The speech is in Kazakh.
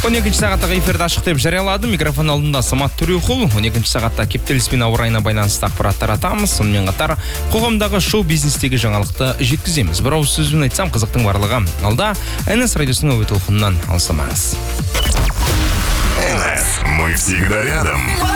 12 сағаттағы эфирді ашық деп жариялады. Микрофон алдында Самат Төреқұл. 12 сағатта кептеліс пен ауа райына байланысты ақпараттар атамыз. Сонымен қатар қоғамдағы шоу-бизнестегі жаңалықты жеткіземіз. Бір ауыз сөзбен айтсам, қызықтың барлығы алда. НС радиосының әуе толқынынан алыстамаңыз. НС, мы всегда рядом.